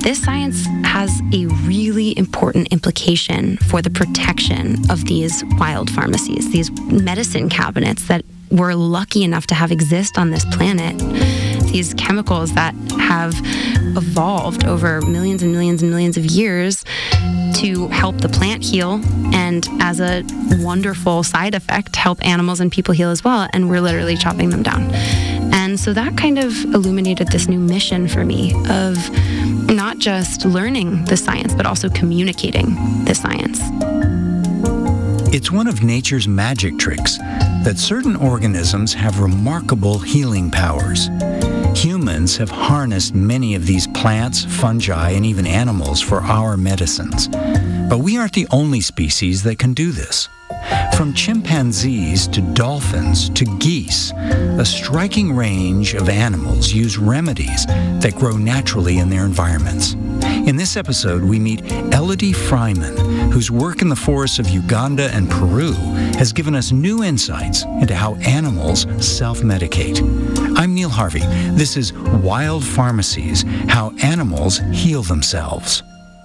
this science has a really important implication for the protection of these wild pharmacies, these medicine cabinets that we're lucky enough to have exist on this planet. These chemicals that have evolved over millions and millions and millions of years to help the plant heal, and as a wonderful side effect, help animals and people heal as well, and we're literally chopping them down. And so that kind of illuminated this new mission for me of not just learning the science, but also communicating the science. It's one of nature's magic tricks that certain organisms have remarkable healing powers. Humans have harnessed many of these plants, fungi, and even animals for our medicines. But we aren't the only species that can do this. From chimpanzees to dolphins to geese, a striking range of animals use remedies that grow naturally in their environments. In this episode, we meet Elodie Freiman, whose work in the forests of Uganda and Peru has given us new insights into how animals self-medicate. I'm Neil Harvey. This is Wild Pharmacies, How Animals Heal Themselves.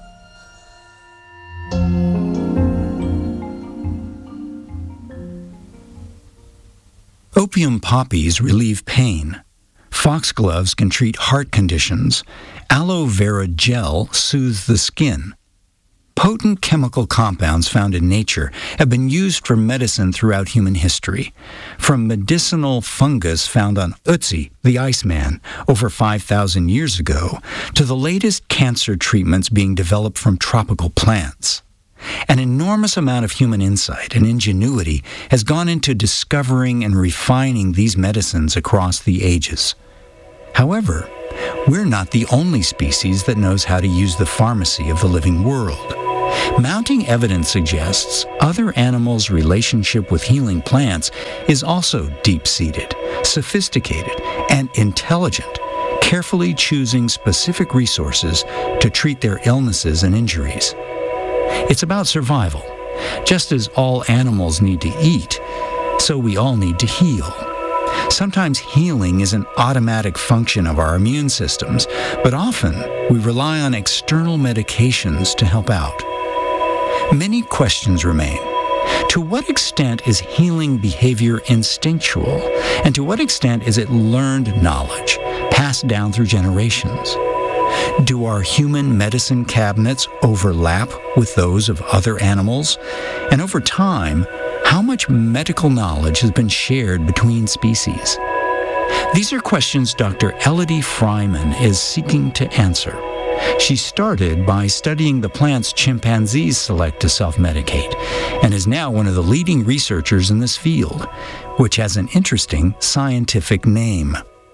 Opium poppies relieve pain. Foxgloves can treat heart conditions. Aloe vera gel soothes the skin. Potent chemical compounds found in nature have been used for medicine throughout human history, from medicinal fungus found on Ötzi, the Iceman, over 5,000 years ago, to the latest cancer treatments being developed from tropical plants. An enormous amount of human insight and ingenuity has gone into discovering and refining these medicines across the ages. However, we're not the only species that knows how to use the pharmacy of the living world. Mounting evidence suggests other animals' relationship with healing plants is also deep-seated, sophisticated, and intelligent, carefully choosing specific resources to treat their illnesses and injuries. It's about survival. Just as all animals need to eat, so we all need to heal. Sometimes healing is an automatic function of our immune systems, but often we rely on external medications to help out. Many questions remain. To what extent is healing behavior instinctual, and to what extent is it learned knowledge, passed down through generations? Do our human medicine cabinets overlap with those of other animals? And over time, how much medical knowledge has been shared between species? These are questions Dr. Elodie Freiman is seeking to answer. She started by studying the plants chimpanzees select to self-medicate, and is now one of the leading researchers in this field, which has an interesting scientific name.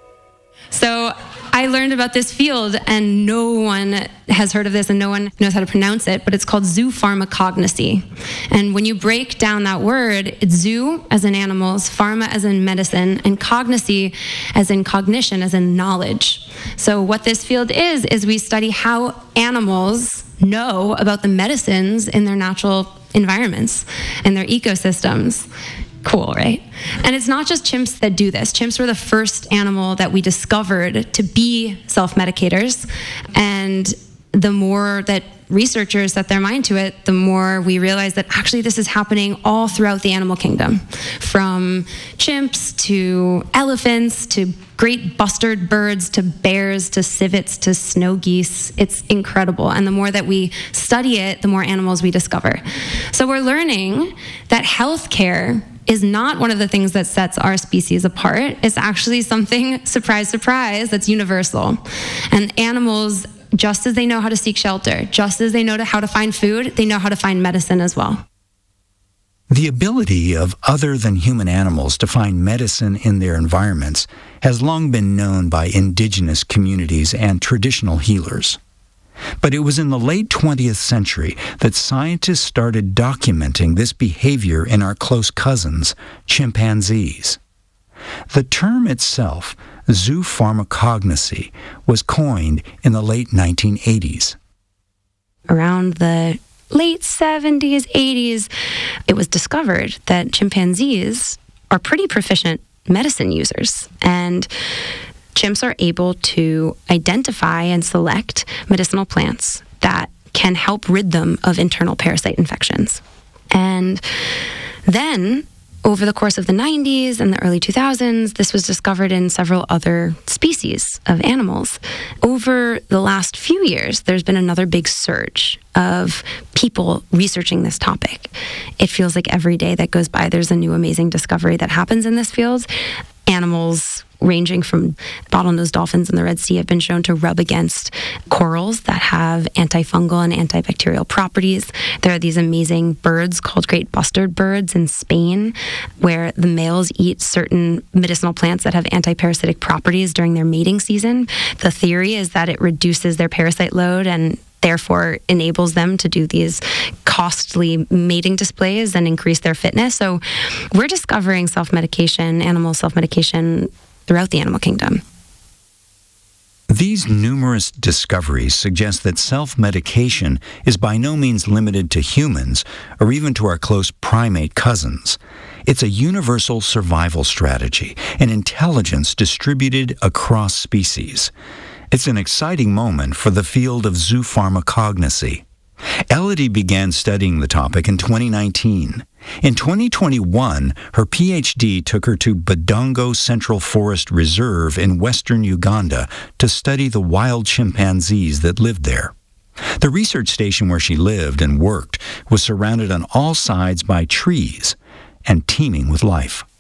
So I learned about this field, and no one has heard of this, and no one knows how to pronounce it, but it's called zoopharmacognosy. And when you break down that word, it's zoo as in animals, pharma as in medicine, and cognosy as in cognition, as in knowledge. So what this field is we study how animals know about the medicines in their natural environments and their ecosystems. Cool, right? And it's not just chimps that do this. Chimps were the first animal that we discovered to be self-medicators. And the more that researchers set their mind to it, the more we realize that actually this is happening all throughout the animal kingdom. From chimps to elephants to great bustard birds to bears to civets to snow geese. It's incredible. And the more that we study it, the more animals we discover. So we're learning that healthcare is not one of the things that sets our species apart. It's actually something, surprise, surprise, that's universal. And animals, just as they know how to seek shelter, just as they know how to find food, they know how to find medicine as well. The ability of other than human animals to find medicine in their environments has long been known by indigenous communities and traditional healers. But it was in the late 20th century that scientists started documenting this behavior in our close cousins, chimpanzees. The term itself, zoopharmacognosy, was coined in the late 1980s. Around the late 70s, 80s, it was discovered that chimpanzees are pretty proficient medicine users. And chimps are able to identify and select medicinal plants that can help rid them of internal parasite infections. And then, over the course of the 90s and the early 2000s, this was discovered in several other species of animals. Over the last few years, there's been another big surge of people researching this topic. It feels like every day that goes by, there's a new amazing discovery that happens in this field. Animals ranging from bottlenose dolphins in the Red Sea have been shown to rub against corals that have antifungal and antibacterial properties. There are these amazing birds called great bustard birds in Spain, where the males eat certain medicinal plants that have antiparasitic properties during their mating season. The theory is that it reduces their parasite load and therefore enables them to do these costly mating displays and increase their fitness. So we're discovering self-medication, animal self-medication throughout the animal kingdom. These numerous discoveries suggest that self-medication is by no means limited to humans or even to our close primate cousins. It's a universal survival strategy, an intelligence distributed across species. It's an exciting moment for the field of zoopharmacognosy. Elodie began studying the topic in 2019. In 2021, her PhD took her to Budongo Central Forest Reserve in western Uganda to study the wild chimpanzees that lived there. The research station where she lived and worked was surrounded on all sides by trees and teeming with life.